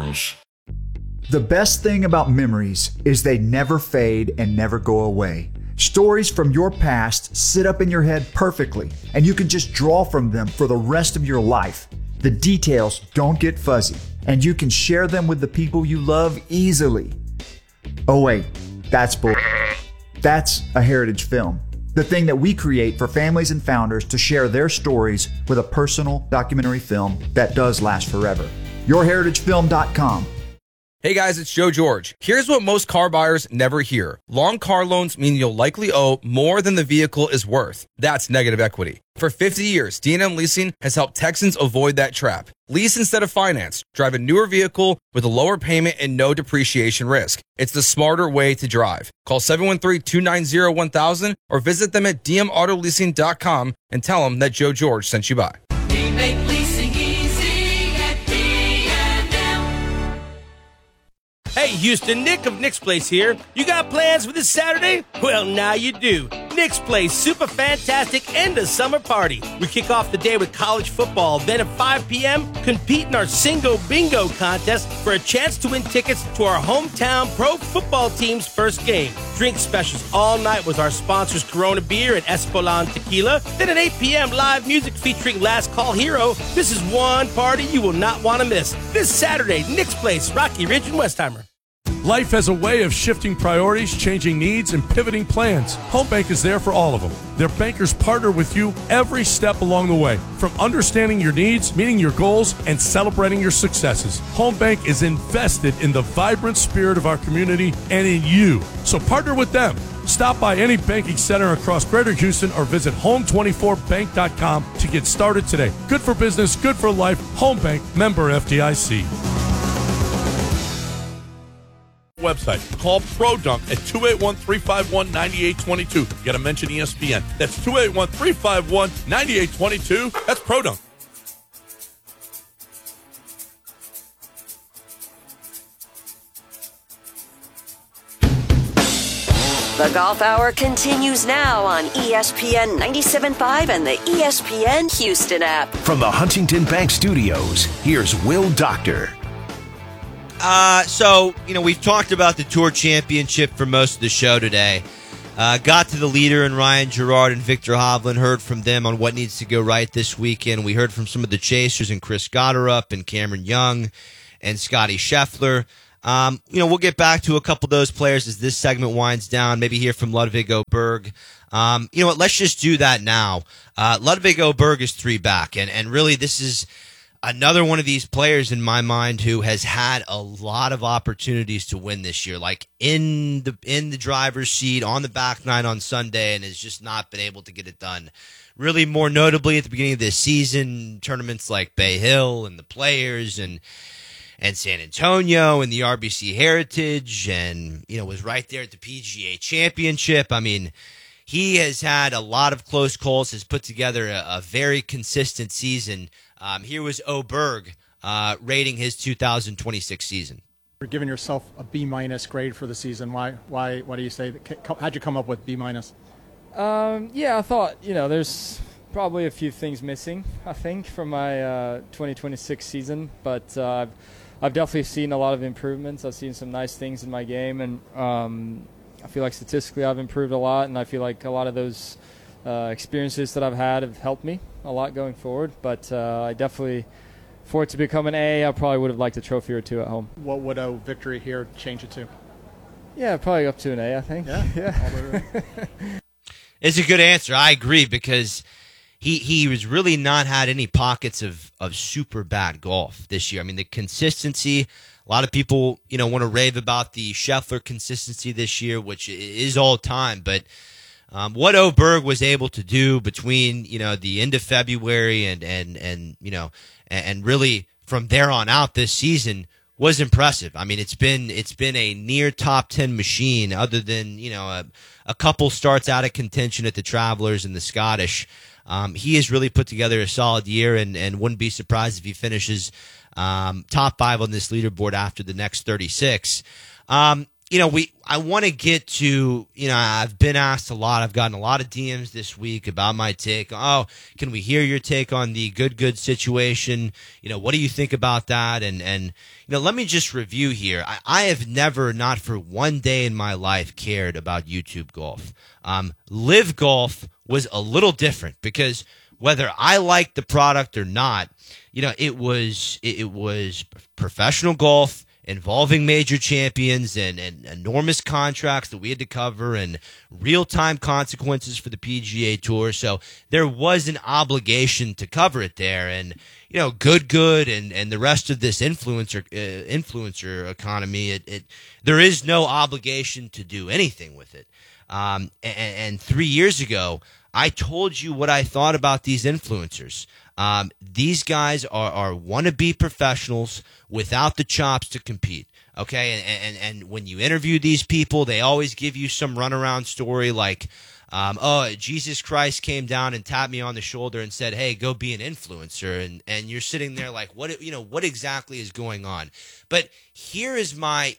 Originals. The best thing about memories is they never fade and never go away. Stories from your past sit up in your head perfectly, and you can just draw from them for the rest of your life. The details don't get fuzzy, and you can share them with the people you love easily. Oh wait, that's bull. That's a heritage film. The thing that we create for families and founders to share their stories with a personal documentary film that does last forever. YourHeritageFilm.com. Hey guys, it's Joe George. Here's what most car buyers never hear. Long car loans mean you'll likely owe more than the vehicle is worth. That's negative equity. For 50 years, D&M Leasing has helped Texans avoid that trap. Lease instead of finance. Drive a newer vehicle with a lower payment and no depreciation risk. It's the smarter way to drive. Call 713-290-1000 or visit them at dmautoleasing.com and tell them that Joe George sent you by. We make leasing easy at D&M. Hey, Houston, Nick of Nick's Place here. You got plans for this Saturday? Well, now you do. Nick's Place, super fantastic end of summer party. We kick off the day with college football. Then at 5 p.m., compete in our Singo Bingo contest for a chance to win tickets to our hometown pro football team's first game. Drink specials all night with our sponsors Corona Beer and Espolon Tequila. Then at 8 p.m., live music featuring Last Call Hero. This is one party you will not want to miss. This Saturday, Nick's Place, Rocky Ridge and Westheimer. Life has a way of shifting priorities, changing needs, and pivoting plans. Home Bank is there for all of them. Their bankers partner with you every step along the way, from understanding your needs, meeting your goals, and celebrating your successes. Home Bank is invested in the vibrant spirit of our community and in you. So partner with them. Stop by any banking center across Greater Houston or visit home24bank.com to get started today. Good for business, good for life. Home Bank, member FDIC. Website. Call ProDunk at 281-351-9822. You got to mention ESPN. That's 281-351-9822. That's ProDunk. The Golf Hour continues now on ESPN 97.5 and the ESPN Houston app. From the Huntington Bank Studios, here's Will Doctor. We've talked about the Tour Championship for most of the show today. Got to the leader in Ryan Gerard and Victor Hovland, heard from them on what needs to go right this weekend. We heard from some of the chasers and Chris Gotterup and Cameron Young and Scotty Scheffler. We'll get back to a couple of those players as this segment winds down, maybe hear from Ludvig Åberg. You know what, let's just do that now. Ludvig Åberg is 3 back, and really this is another one of these players in my mind who has had a lot of opportunities to win this year, like in the driver's seat on the back nine on Sunday, and has just not been able to get it done. Really, more notably at the beginning of this season, tournaments like Bay Hill and the Players and San Antonio and the RBC Heritage, and was right there at the PGA Championship. I mean, he has had a lot of close calls, has put together a very consistent season. Here was Åberg rating his 2026 season. You're giving yourself a B- grade for the season. Why do you say that? How'd you come up with B-? I thought, there's probably a few things missing, I think, from my 2026 season. But I've definitely seen a lot of improvements. I've seen some nice things in my game. And I feel like statistically I've improved a lot. And I feel like a lot of those experiences that I've had have helped me a lot going forward. But I definitely, for it to become an A, I probably would have liked a trophy or two at home. What would a victory here change it to? Yeah, probably up to an A, I think. Yeah. It's a good answer. I agree, because he was really not had any pockets of super bad golf this year. I mean, the consistency, a lot of people, want to rave about the Scheffler consistency this year, which is all time. But what Åberg was able to do between, the end of February and really from there on out this season was impressive. I mean, it's been a near top 10 machine, other than, a couple starts out of contention at the Travelers and the Scottish. He has really put together a solid year, and wouldn't be surprised if he finishes top 5 on this leaderboard after the next 36. I want to get to, I've been asked a lot. I've gotten a lot of DMs this week about my take. Oh, can we hear your take on the good situation? What do you think about that? And let me just review here. I have never, not for one day in my life, cared about YouTube Golf. Live Golf was a little different because whether I liked the product or not, it was professional golf involving major champions and enormous contracts that we had to cover and real-time consequences for the PGA Tour. So there was an obligation to cover it there. And, good and the rest of this influencer economy, there is no obligation to do anything with it. And 3 years ago, I told you what I thought about these influencers. These guys are wannabe professionals without the chops to compete. Okay, and when you interview these people, they always give you some runaround story like, Jesus Christ came down and tapped me on the shoulder and said, "Hey, go be an influencer." And you're sitting there like, what exactly is going on? But here is my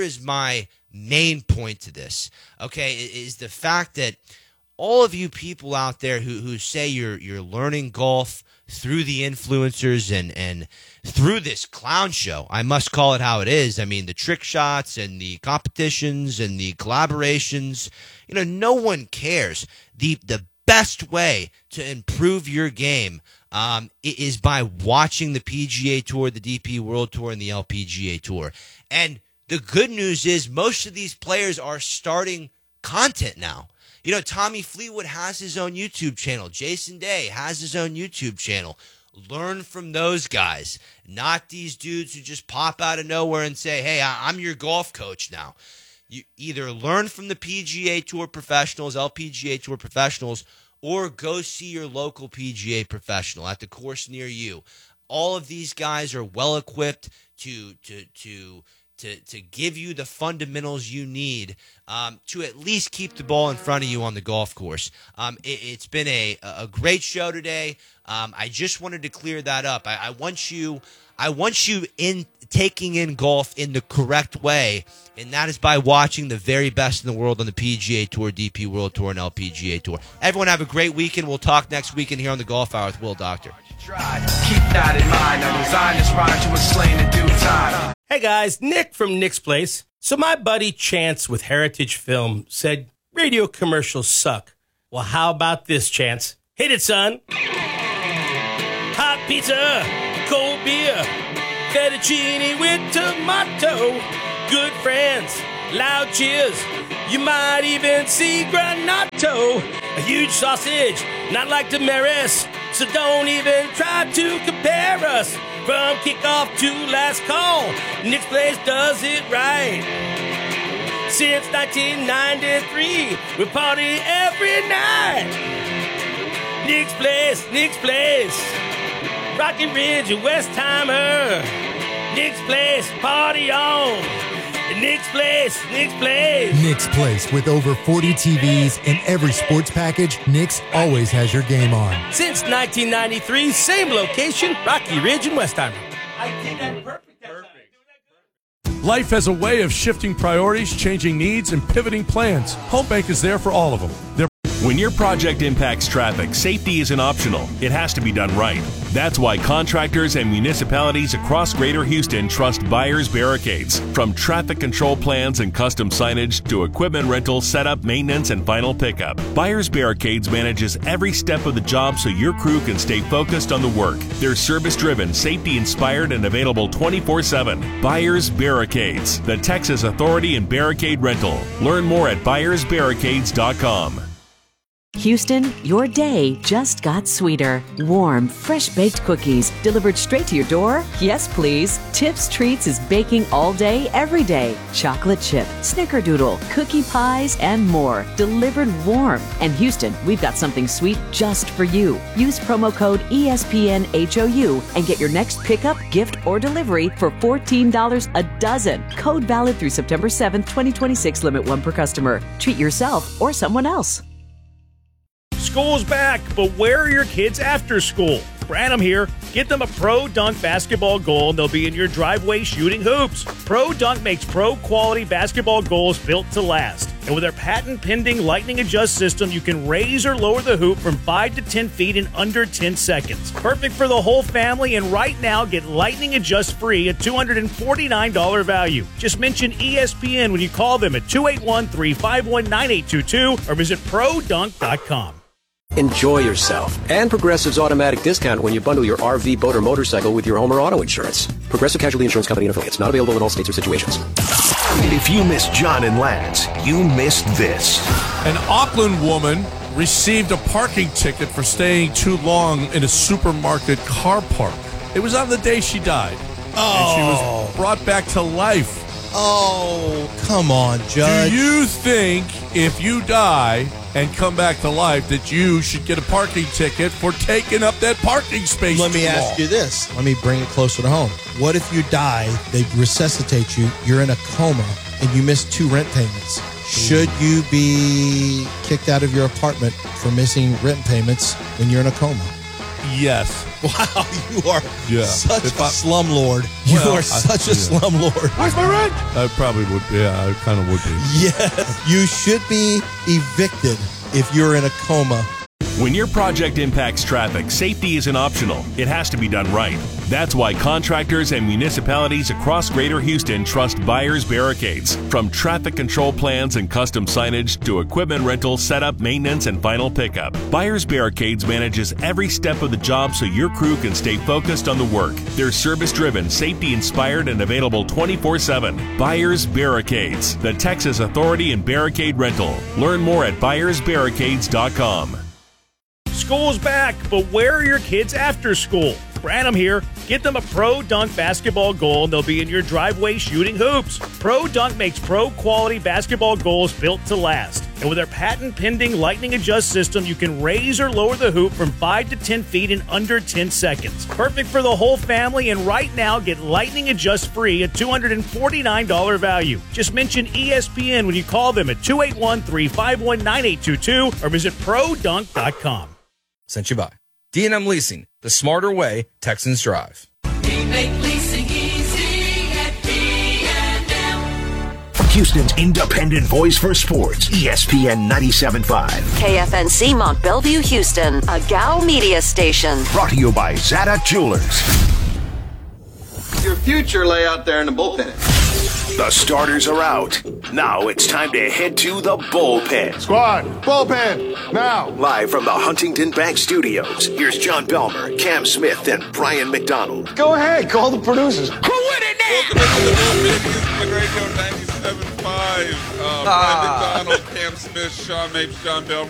main point to this. Okay, is the fact that all of you people out there who say you're learning golf through the influencers and through this clown show, I must call it how it is. I mean, the trick shots and the competitions and the collaborations, no one cares. The best way to improve your game is by watching the PGA Tour, the DP World Tour, and the LPGA Tour. And the good news is most of these players are starting content now. Tommy Fleetwood has his own YouTube channel. Jason Day has his own YouTube channel. Learn from those guys, not these dudes who just pop out of nowhere and say, "Hey, I'm your golf coach now." You either learn from the PGA Tour professionals, LPGA Tour professionals, or go see your local PGA professional at the course near you. All of these guys are well equipped to give you the fundamentals you need to at least keep the ball in front of you on the golf course. It's been a great show today. I just wanted to clear that up. I want you in taking in golf in the correct way, and that is by watching the very best in the world on the PGA Tour, DP World Tour, and LPGA Tour. Everyone have a great weekend. We'll talk next weekend here on the Golf Hour with Will Doctor. Keep that in mind. I designed this rhyme to explain in due time. Hey guys, Nick from Nick's Place. So my buddy Chance with Heritage Film said radio commercials suck. Well, how about this, Chance? Hit it, son. Hot pizza, cold beer, fettuccine with tomato, good friends, loud cheers. You might even see Granato, a huge sausage, not like Damaris. So don't even try to compare us. From kickoff to last call, Nick's Place does it right. Since 1993, we party every night. Nick's Place, Nick's Place. Rocky Ridge and Westheimer. Nick's Place, party on. Nick's Place, Nick's Place. Nick's Place, with over 40 TVs and every sports package, Nick's always has your game on. Since 1993, same location, Rocky Ridge and Westheimer. I did that perfect. Life has a way of shifting priorities, changing needs, and pivoting plans. HomeBank is there for all of them. When your project impacts traffic, safety isn't optional. It has to be done right. That's why contractors and municipalities across Greater Houston trust Byers Barricades. From traffic control plans and custom signage to equipment rental, setup, maintenance, and final pickup, Byers Barricades manages every step of the job so your crew can stay focused on the work. They're service-driven, safety-inspired, and available 24/7. Byers Barricades, the Texas authority in barricade rental. Learn more at ByersBarricades.com. Houston, your day just got sweeter. Warm, fresh-baked cookies delivered straight to your door? Yes, please. Tips Treats is baking all day, every day. Chocolate chip, snickerdoodle, cookie pies, and more. Delivered warm. And Houston, we've got something sweet just for you. Use promo code ESPNHOU and get your next pickup, gift, or delivery for $14 a dozen. Code valid through September 7th, 2026. Limit 1 per customer. Treat yourself or someone else. School's back, but where are your kids after school? Branham here. Get them a Pro Dunk basketball goal and they'll be in your driveway shooting hoops. Pro Dunk makes pro-quality basketball goals built to last. And with their patent-pending Lightning Adjust system, you can raise or lower the hoop from 5 to 10 feet in under 10 seconds. Perfect for the whole family, and right now, get Lightning Adjust free at $249 value. Just mention ESPN when you call them at 281-351-9822 or visit produnk.com. Enjoy yourself and Progressive's automatic discount when you bundle your RV, boat, or motorcycle with your home or auto insurance. Progressive Casualty Insurance Company and affiliates. Not available in all states or situations. If you missed John and Lance, you missed this. An Auckland woman received a parking ticket for staying too long in a supermarket car park. It was on the day she died. Oh. And she was brought back to life. Oh, come on, Judge. Do you think if you die and come back to life that you should get a parking ticket for taking up that parking space? Let me ask you this. Let me bring it closer to home. What if you die, they resuscitate you, you're in a coma, and you miss 2 rent payments? Should you be kicked out of your apartment for missing rent payments when you're in a coma? Yes. Wow, you are such a slumlord. You Well, are such a slumlord. Where's my rent? I probably would be. Yeah, I kind of would be. Yes, you should be evicted if you're in a coma. When your project impacts traffic, safety isn't optional. It has to be done right. That's why contractors and municipalities across Greater Houston trust Byers Barricades. From traffic control plans and custom signage to equipment rental, setup, maintenance, and final pickup, Byers Barricades manages every step of the job so your crew can stay focused on the work. They're service-driven, safety-inspired, and available 24/7. Byers Barricades, the Texas authority in barricade rental. Learn more at byersbarricades.com. School's back, but where are your kids after school? Branham here. Get them a Pro Dunk basketball goal and they'll be in your driveway shooting hoops. Pro Dunk makes pro-quality basketball goals built to last. And with their patent-pending Lightning Adjust system, you can raise or lower the hoop from 5 to 10 feet in under 10 seconds. Perfect for the whole family, and right now, get Lightning Adjust free at $249 value. Just mention ESPN when you call them at 281-351-9822 or visit produnk.com. Sent you by D&M Leasing, the smarter way Texans drive. We make leasing easy at D&M. Houston's independent voice for sports, ESPN 97.5. KFNC Mont Bellevue, Houston, a GAO media station. Brought to you by Zadok Jewelers. Your future lay out there in the bullpen. The starters are out. Now it's time to head to the bullpen. Squad, bullpen, now. Live from the Huntington Bank Studios, here's John Belmer, Cam Smith, and Brian McDonald. Go ahead, call the producers. Welcome into the bullpen. Houston Radio 97.5. Brian McDonald, Cam Smith, Sean Mapes, John Belmer.